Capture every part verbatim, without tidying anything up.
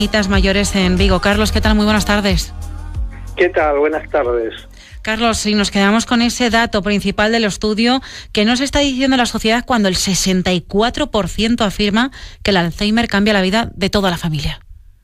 Sanitas mayores en Vigo. Carlos, ¿qué tal? Muy buenas tardes. ¿Qué tal? Buenas tardes. Carlos, si nos quedamos con ese dato principal del estudio, ¿qué nos está diciendo la sociedad cuando el sesenta y cuatro por ciento afirma que el Alzheimer cambia la vida de toda la familia?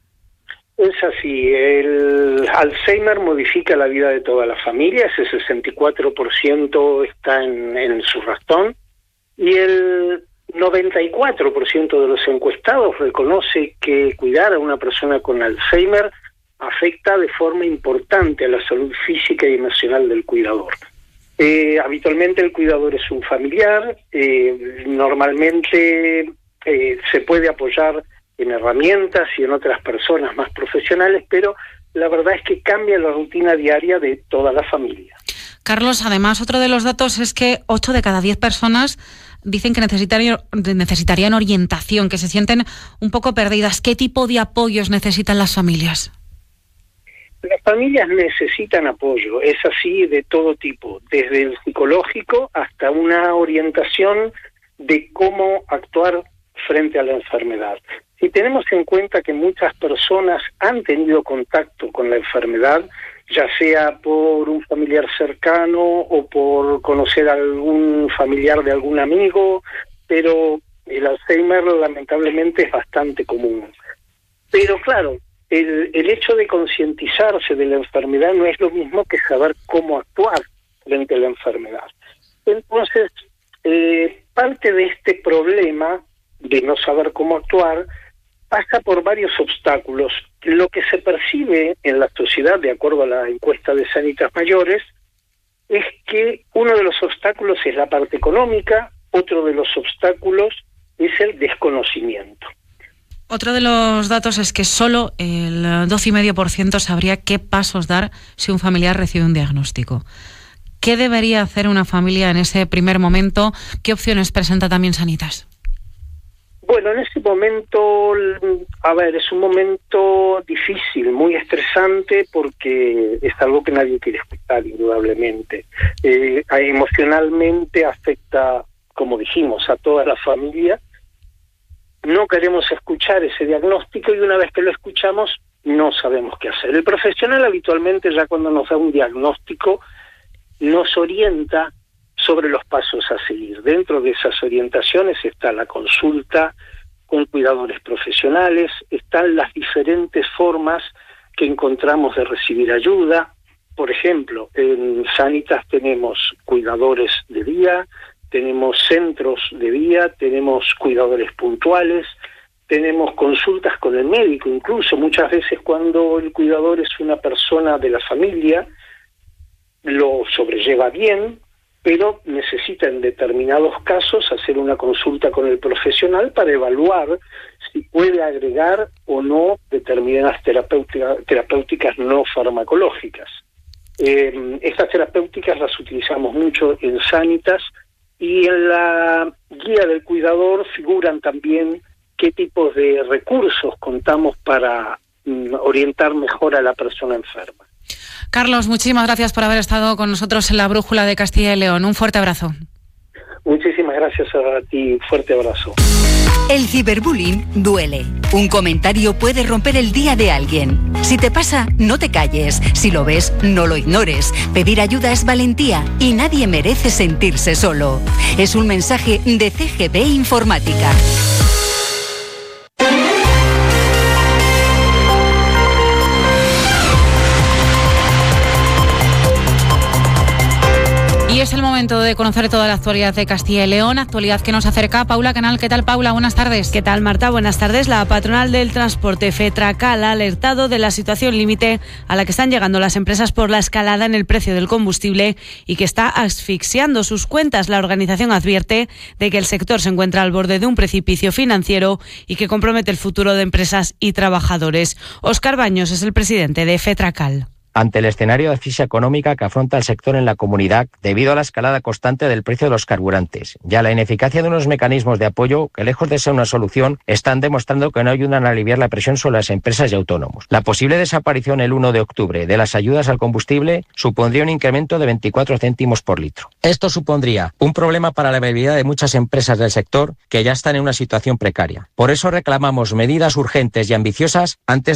Es así, el Alzheimer modifica la vida de toda la familia, ese sesenta y cuatro por ciento está en, en su ratón, y el noventa y cuatro por ciento de los encuestados reconoce que cuidar a una persona con Alzheimer afecta de forma importante a la salud física y emocional del cuidador. Eh, habitualmente el cuidador es un familiar, eh, normalmente eh, se puede apoyar en herramientas y en otras personas más profesionales, pero la verdad es que cambia la rutina diaria de toda la familia. Carlos, además, otro de los datos es que ocho de cada diez personas dicen que necesitarían, necesitarían orientación, que se sienten un poco perdidas. ¿Qué tipo de apoyos necesitan las familias? Las familias necesitan apoyo, es así de todo tipo, desde el psicológico hasta una orientación de cómo actuar frente a la enfermedad. Si tenemos en cuenta que muchas personas han tenido contacto con la enfermedad, ya sea por un familiar cercano o por conocer a algún familiar de algún amigo, pero el Alzheimer lamentablemente es bastante común. Pero claro, el, el hecho de concientizarse de la enfermedad no es lo mismo que saber cómo actuar frente a la enfermedad. Entonces, eh, parte de este problema de no saber cómo actuar pasa por varios obstáculos. Lo que se percibe en la sociedad, de acuerdo a la encuesta de Sanitas Mayores, es que uno de los obstáculos es la parte económica, otro de los obstáculos es el desconocimiento. Otro de los datos es que solo el doce coma cinco por ciento sabría qué pasos dar si un familiar recibe un diagnóstico. ¿Qué debería hacer una familia en ese primer momento? ¿Qué opciones presenta también Sanitas? Bueno, en ese momento, a ver, es un momento difícil, muy estresante, porque es algo que nadie quiere escuchar, indudablemente. Eh, emocionalmente afecta, como dijimos, a toda la familia. No queremos escuchar ese diagnóstico y una vez que lo escuchamos, no sabemos qué hacer. El profesional habitualmente, ya cuando nos da un diagnóstico, nos orienta sobre los pasos a seguir. Dentro de esas orientaciones está la consulta con cuidadores profesionales, están las diferentes formas que encontramos de recibir ayuda. Por ejemplo, en Sanitas tenemos cuidadores de día, tenemos centros de día, tenemos cuidadores puntuales, tenemos consultas con el médico, incluso muchas veces cuando el cuidador es una persona de la familia, lo sobrelleva bien, pero necesita en determinados casos hacer una consulta con el profesional para evaluar si puede agregar o no determinadas terapéutica, terapéuticas no farmacológicas. Eh, estas terapéuticas las utilizamos mucho en Sanitas y en la guía del cuidador figuran también qué tipos de recursos contamos para mm, orientar mejor a la persona enferma. Carlos, muchísimas gracias por haber estado con nosotros en la Brújula de Castilla y León. Un fuerte abrazo. Muchísimas gracias a ti. Fuerte abrazo. El ciberbullying duele. Un comentario puede romper el día de alguien. Si te pasa, no te calles. Si lo ves, no lo ignores. Pedir ayuda es valentía y nadie merece sentirse solo. Es un mensaje de C G B Informática. Y es el momento de conocer toda la actualidad de Castilla y León, actualidad que nos acerca Paula Canal. ¿Qué tal, Paula? Buenas tardes. ¿Qué tal, Marta? Buenas tardes. La patronal del transporte FETRACAL ha alertado de la situación límite a la que están llegando las empresas por la escalada en el precio del combustible y que está asfixiando sus cuentas. La organización advierte de que el sector se encuentra al borde de un precipicio financiero y que compromete el futuro de empresas y trabajadores. Óscar Baños es el presidente de FETRACAL. ante el escenario de asfixia económica que afronta el sector en la comunidad debido a la escalada constante del precio de los carburantes y a la ineficacia de unos mecanismos de apoyo que, lejos de ser una solución, están demostrando que no ayudan a aliviar la presión sobre las empresas y autónomos. La posible desaparición el uno de octubre de las ayudas al combustible supondría un incremento de veinticuatro céntimos por litro. Esto supondría un problema para la viabilidad de muchas empresas del sector que ya están en una situación precaria. Por eso reclamamos medidas urgentes y ambiciosas antes